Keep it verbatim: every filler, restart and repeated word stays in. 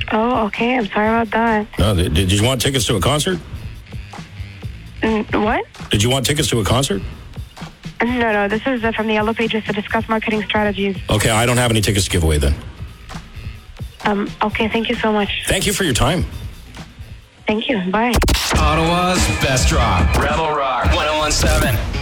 Oh, okay. I'm sorry about that. No, did, did you want tickets to a concert? Mm, what? Did you want tickets to a concert? No, no. This is uh, from the Yellow Pages to discuss marketing strategies. Okay, I don't have any tickets to give away then. Um. Okay. Thank you so much. Thank you for your time. Thank you. Bye. Ottawa's best rock. Rebel Rock one oh one seven.